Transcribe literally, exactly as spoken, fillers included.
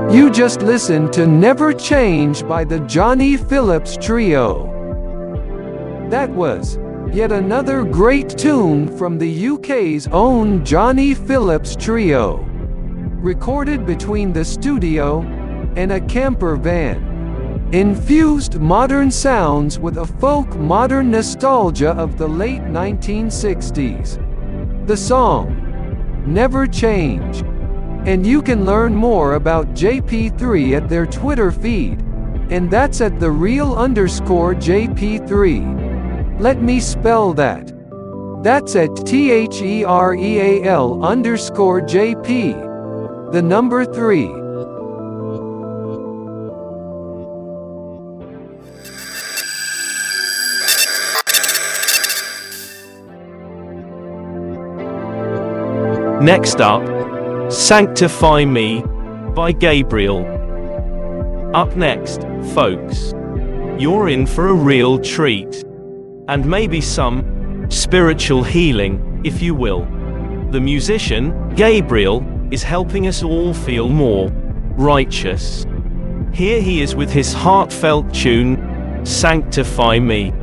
You just listened to Never Change by the Johnny Phillips Trio. That was yet another great tune from the U K's own Johnny Phillips Trio. Recorded between the studio and a camper van. Infused modern sounds with a folk modern nostalgia of the late nineteen sixties. The song, Never Change. And you can learn more about J P three at their Twitter feed. And that's at the real underscore J P three. Let me spell that. That's at T H E R E A L underscore J P. The number three. Next up, Sanctify Me by Gabriel. Up next, folks. You're in for a real treat. And maybe some spiritual healing, if you will. The musician, Gabriel, is helping us all feel more righteous. Here he is with his heartfelt tune, Sanctify Me.